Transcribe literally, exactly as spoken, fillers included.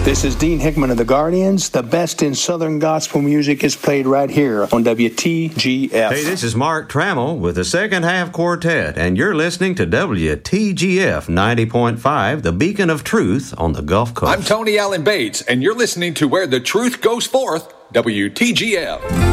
This is Dean Hickman of the Guardians. The best in Southern gospel music is played right here on W T G F. Hey, this is Mark Trammell with the Second Half Quartet, and you're listening to W T G F ninety point five, the beacon of truth on the Gulf Coast. I'm Tony Allen Bates, and you're listening to Where the Truth Goes Forth, W T G F.